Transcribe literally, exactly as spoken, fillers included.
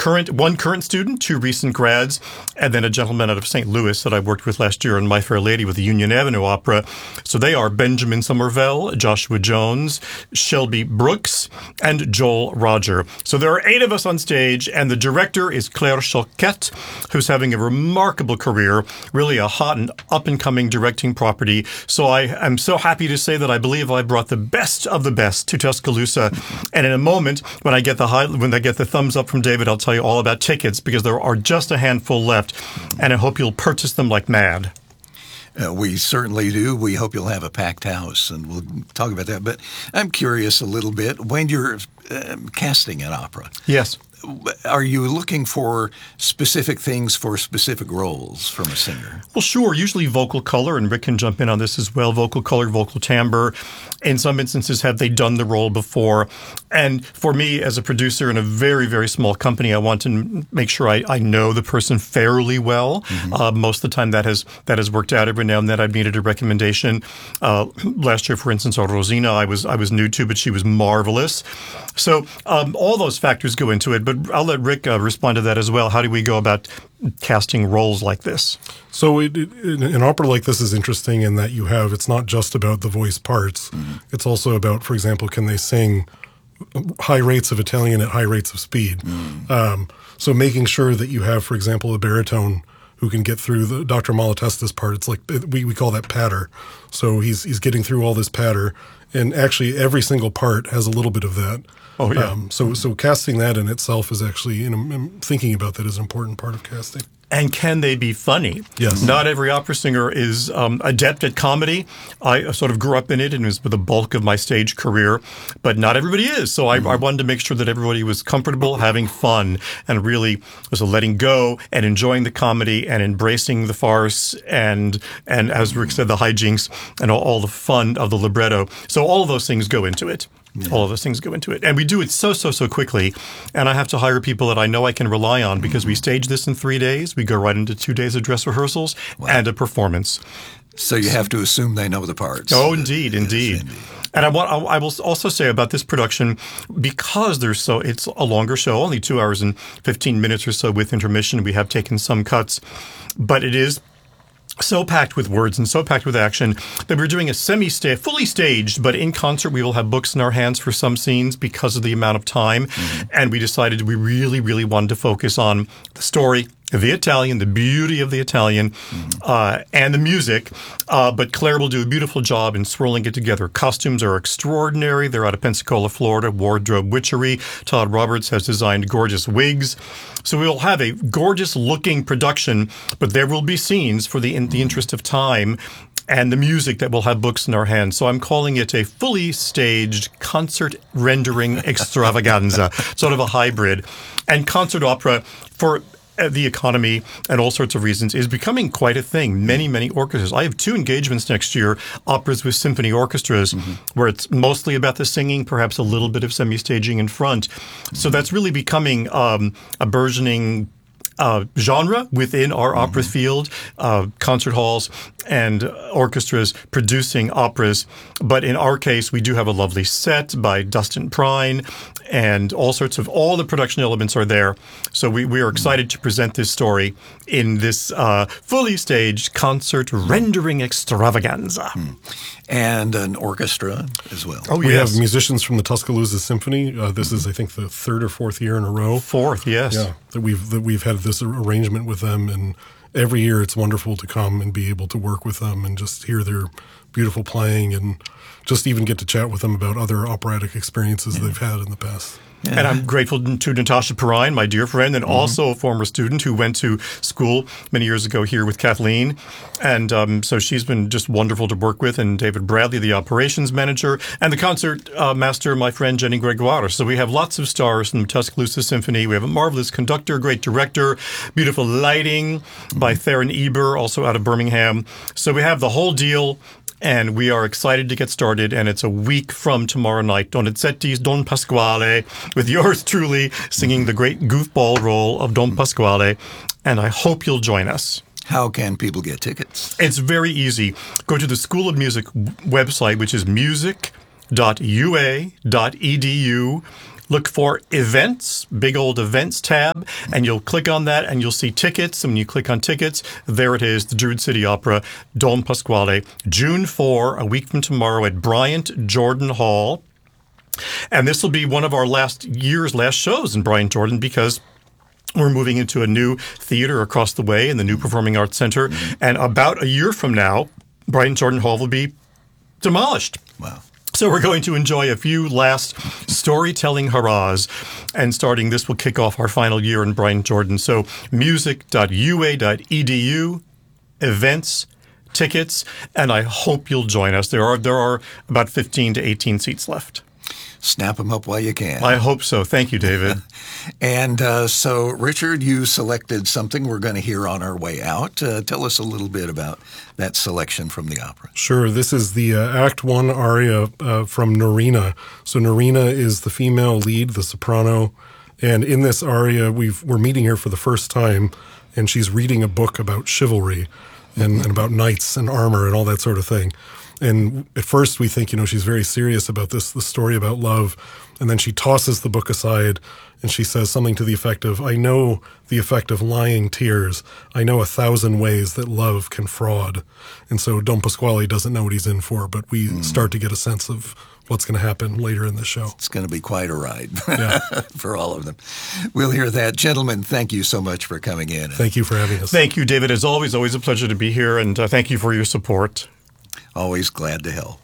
current one current student, two recent grads, and then a gentleman out of Saint Louis that I worked with last year on My Fair Lady with the Union Avenue Opera. So they are Benjamin Somerville, Joshua Jones, Shelby Brooks, and Joel Roger. So there are eight of us on stage, and the director is Claire Choquette, who's having a remarkable career, really a hot and up-and-coming directing property. So I am so happy to say that I believe I brought the best of the best to Tuscaloosa. And in a moment, when I get the high, when I get the thumbs up from David, I'll tell you all about tickets, because there are just a handful left, and I hope you'll purchase them like mad. Uh, we certainly do. We hope you'll have a packed house, and we'll talk about that. But I'm curious a little bit, when you're um, casting an opera. Yes. Are you looking for specific things for specific roles from a singer? Well, sure. Usually vocal color, and Rick can jump in on this as well. Vocal color, vocal timbre. In some instances, have they done the role before? And for me, as a producer in a very, very small company, I want to make sure I, I know the person fairly well. Mm-hmm. Uh, most of the time, that has that has worked out. Every now and then, I've needed a recommendation. Uh, last year, for instance, on Rosina, I was I was new to, but she was marvelous. So um, all those factors go into it. But I'll let Rick uh, respond to that as well. How do we go about casting roles like this? So it, it, an opera like this is interesting in that you have, it's not just about the voice parts. Mm-hmm. It's also about, for example, can they sing high rates of Italian at high rates of speed? Mm-hmm. Um, so making sure that you have, for example, a baritone who can get through the Doctor Malatesta's part. It's like, we, we call that patter. So he's he's getting through all this patter. And actually every single part has a little bit of that. Oh, yeah. Um, so so casting that in itself is actually, you know, thinking about that is an important part of casting. And can they be funny? Yes. Not every opera singer is um, adept at comedy. I sort of grew up in it and was the bulk of my stage career, but not everybody is. So I, mm-hmm. I wanted to make sure that everybody was comfortable, having fun, and really was a letting go and enjoying the comedy and embracing the farce and, and as Rick said, the hijinks and all, all the fun of the libretto. So all of those things go into it. Yeah. All of those things go into it. And we do it so, so, so quickly. And I have to hire people that I know I can rely on, because mm-hmm. we stage this in three days. We go right into two days of dress rehearsals wow. and a performance. So you have to assume they know the parts. Oh, indeed, indeed. Yes, indeed. And I, want, I will also say about this production, because there's so it's a longer show, only two hours and fifteen minutes or so with intermission. We have taken some cuts, but it is so packed with words and so packed with action that we're doing a semi-sta- fully staged, but in concert we will have books in our hands for some scenes because of the amount of time. Mm-hmm. And we decided we really, really wanted to focus on the story, the Italian, the beauty of the Italian, mm-hmm. uh, and the music. Uh, but Claire will do a beautiful job in swirling it together. Costumes are extraordinary. They're out of Pensacola, Florida. Wardrobe Witchery. Todd Roberts has designed gorgeous wigs. So we will have a gorgeous-looking production, but there will be scenes for the in the interest of time and the music that will have books in our hands. So I'm calling it a fully staged concert rendering extravaganza, sort of a hybrid. And concert opera, for the economy and all sorts of reasons, is becoming quite a thing. Many, many orchestras. I have two engagements next year, operas with symphony orchestras, mm-hmm. where it's mostly about the singing, perhaps a little bit of semi-staging in front. Mm-hmm. So that's really becoming um, a burgeoning Uh, genre within our mm-hmm. opera field, uh, concert halls and orchestras producing operas. But in our case, we do have a lovely set by Dustin Prine, and all sorts of, all the production elements are there. So we, we are excited mm-hmm. to present this story in this uh, fully staged concert rendering extravaganza. Mm. And an orchestra as well. Oh, we yes. have musicians from the Tuscaloosa Symphony. Uh, this mm-hmm. is, I think, the third or fourth year in a row. Fourth, yes. Yeah, that we've that we've had this arrangement with them, and every year it's wonderful to come and be able to work with them and just hear their beautiful playing, and just even get to chat with them about other operatic experiences yeah. they've had in the past. Yeah. And I'm grateful to Natasha Perrine, my dear friend, and mm-hmm. also a former student who went to school many years ago here with Kathleen. And um, so she's been just wonderful to work with. And David Bradley, the operations manager, and the concert uh, master, my friend Jenny Gregoire. So we have lots of stars from the Tuscaloosa Symphony. We have a marvelous conductor, great director, beautiful lighting mm-hmm. by Theron Eber, also out of Birmingham. So we have the whole deal. And we are excited to get started, and it's a week from tomorrow night. Donizetti's Don Pasquale, with yours truly singing the great goofball role of Don Pasquale, and I hope you'll join us. How can people get tickets? It's very easy. Go to the School of Music website, which is music dot u a dot e d u. look for events, big old events tab, and you'll click on that and you'll see tickets. And when you click on tickets, there it is, the Druid City Opera, Don Pasquale, June fourth, a week from tomorrow at Bryant Jordan Hall. And this will be one of our last year's last shows in Bryant Jordan because we're moving into a new theater across the way in the new Performing Arts Center. And about a year from now, Bryant Jordan Hall will be demolished. Wow. So we're going to enjoy a few last storytelling hurrahs. And starting this will kick off our final year in Bryant Jordan. So music dot u a dot e d u, events, tickets, and I hope you'll join us. There are there are about fifteen to eighteen seats left. Snap them up while you can. I hope so. Thank you, David. And uh, so, Richard, you selected something we're going to hear on our way out. Uh, tell us a little bit about that selection from the opera. Sure. This is the uh, Act One aria uh, from Nerina. So Nerina is the female lead, the soprano. And in this aria, we've, we're meeting her for the first time, and she's reading a book about chivalry and, and about knights and armor and all that sort of thing. And at first we think, you know, she's very serious about this, the story about love. And then she tosses the book aside and she says something to the effect of, I know the effect of lying tears. I know a thousand ways that love can fraud. And so Don Pasquale doesn't know what he's in for, but we mm. start to get a sense of what's going to happen later in the show. It's going to be quite a ride yeah. for all of them. We'll hear that. Gentlemen, thank you so much for coming in. Thank you for having us. Thank you, David. As always, always a pleasure to be here, and uh, thank you for your support. Always glad to help.